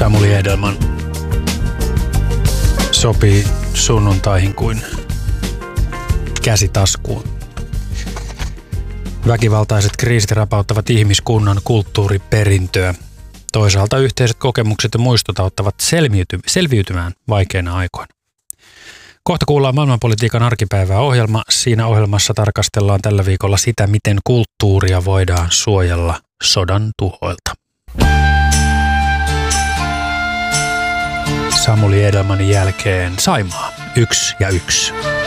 Samuli Edelman sopii sunnuntaihin kuin käsi taskuun. Väkivaltaiset kriisit rapauttavat ihmiskunnan kulttuuriperintöä. Toisaalta yhteiset kokemukset ja muistot auttavat selviytymään vaikeina aikoina. Kohta kuullaan maailmanpolitiikan arkipäivää ohjelma. Siinä ohjelmassa tarkastellaan tällä viikolla sitä, miten kulttuuria voidaan suojella sodan tuhoilta. Samuli Edelmanin jälkeen Saimaa 1 ja 1.